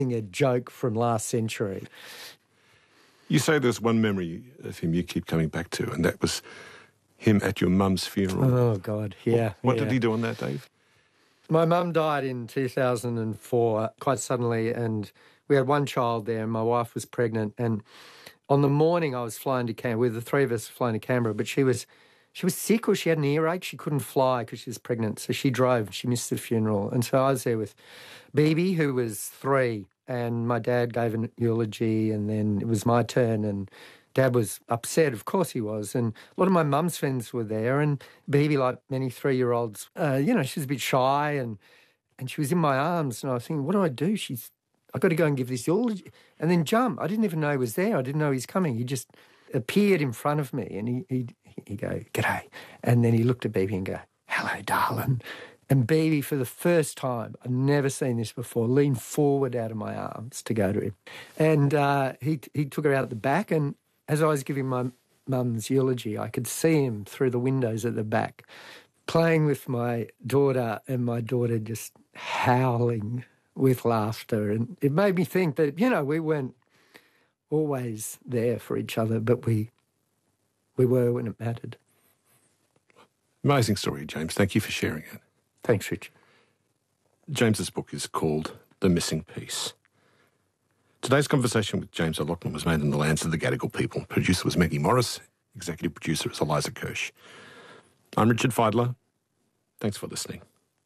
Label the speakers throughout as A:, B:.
A: a joke from last century.
B: You say there's one memory of him you keep coming back to, and that was him at your mum's funeral.
A: Oh, God, yeah.
B: What did he do on that, Dave?
A: My mum died in 2004 quite suddenly, and we had one child there, and my wife was pregnant. And on the morning I was flying to Canberra, the three of us were flying to Canberra, but she was sick or she had an earache. She couldn't fly because she was pregnant. So she drove. She missed the funeral. And so I was there with Bibi, who was 3, and my dad gave an eulogy, and then it was my turn, and Dad was upset. Of course he was. And a lot of my mum's friends were there, and Bibi, like many 3-year-olds, she was a bit shy, and she was in my arms, and I was thinking, what do I do? I've got to go and give this eulogy. And then jump. I didn't even know he was there. I didn't know he was coming. He just appeared in front of me, and he'd go, g'day. And then he looked at Bibi and go, hello, darling. And Bibi, for the first time, I'd never seen this before, leaned forward out of my arms to go to him. And he took her out at the back, and as I was giving my mum's eulogy, I could see him through the windows at the back, playing with my daughter, and my daughter just howling with laughter. And it made me think that, we weren't always there for each other, but we were when it mattered.
B: Amazing story, James. Thank you for sharing it.
A: Thanks, Richard.
B: James's book is called The Missing Piece. Today's conversation with James O'Loughlin was made in the lands of the Gadigal people. Producer was Maggie Morris. Executive producer is Eliza Kirsch. I'm Richard Feidler. Thanks for listening.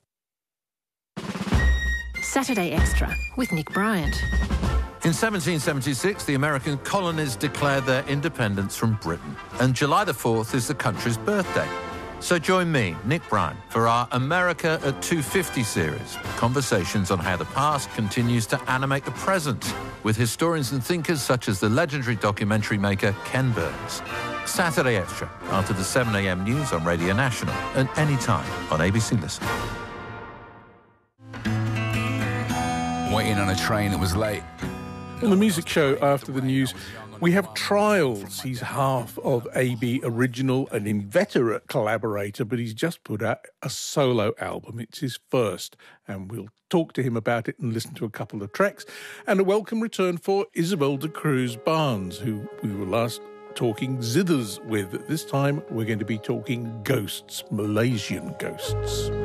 C: Saturday Extra with Nick Bryant.
D: In 1776, the American colonies declared their independence from Britain, and July the 4th is the country's birthday. So join me, Nick Bryant, for our America at 250 series, conversations on how the past continues to animate the present, with historians and thinkers such as the legendary documentary maker Ken Burns. Saturday Extra, after the 7 a.m. news on Radio National, and anytime on ABC Listen.
E: Waiting on a train that was late.
F: On the music show after the news, we have Trials. He's half of AB Original, an inveterate collaborator, but he's just put out a solo album. It's his first, and we'll talk to him about it and listen to a couple of tracks. And a welcome return for Isabel de Cruz Barnes, who we were last talking zithers with. This time we're going to be talking ghosts, Malaysian ghosts.